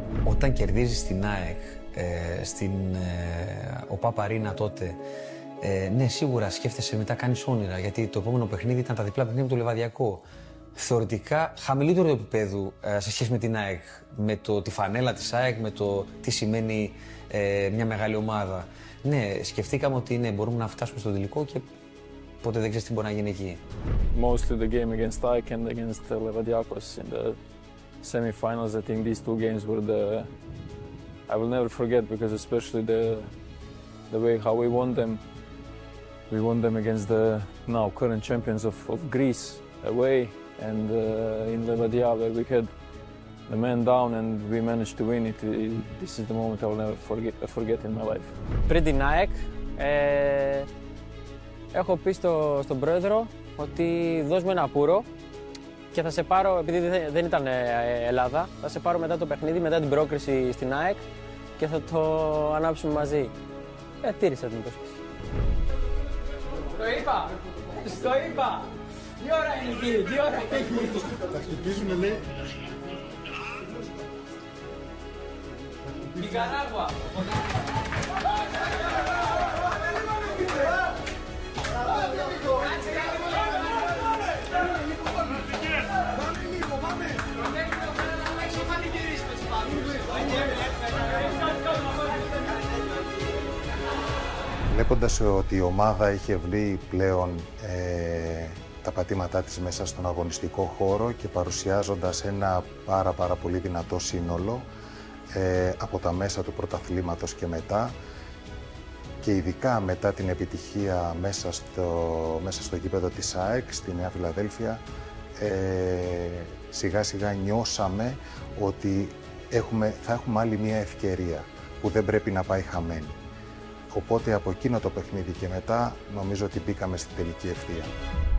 Όταν κερδίζεις την ΑΕΚ στην ΟΠΑΠ Αρίνα τότε, ναι, σίγουρα σκέφτεσαι μετά, κάνεις όνειρα, γιατί το επόμενο παιχνίδι ήταν τα διπλά παιχνίδια με το Λεβαδιακό. Θεωρητικά χαμηλότερο επίπεδο σε σχέση με την ΑΕΚ, με τη φανέλα της ΑΕΚ, με το τι σημαίνει μια μεγάλη ομάδα. Ναι, σκεφτήκαμε ότι ναι, μπορούμε να φτάσουμε στο τελικό και ποτέ δεν ξέρεις τι μπορεί να γίνει εκεί. Mostly the game against ΑΕΚ and against Levadiakos in the semi-finals. I think these two games were I will never forget, because especially the way how we won them. We won them against the now current champions of Greece away, and in Levadia where we had the man down and we managed to win it. This is the moment I will never forget in my life. Πριν την ΑΕΚ, έχω πει στον πρόεδρο ότι δώσ' μου ένα πουρο και θα σε πάρω, επειδή δεν ήταν Ελλάδα, θα σε πάρω μετά το παιχνίδι, μετά την πρόκριση στην ΑΕΚ και θα το ανάψουμε μαζί. Τήρησα την υπόσχεση. Το είπα! Στο είπα! Τι ώρα είναι εκεί! Τι ώρα είναι εκεί! Θα χτυπήσουμε, λέει. Νικαράγουα! Βλέποντας ότι η ομάδα είχε βρει πλέον τα πατήματά της μέσα στον αγωνιστικό χώρο και παρουσιάζοντας ένα πάρα πολύ δυνατό σύνολο από τα μέσα του πρωταθλήματος και μετά, και ειδικά μετά την επιτυχία μέσα στο γήπεδο της ΑΕΚ στη Νέα Φιλαδέλφια, σιγά σιγά νιώσαμε ότι θα έχουμε άλλη μια ευκαιρία που δεν πρέπει να πάει χαμένη. Οπότε από εκείνο το παιχνίδι και μετά νομίζω ότι μπήκαμε στην τελική ευθεία.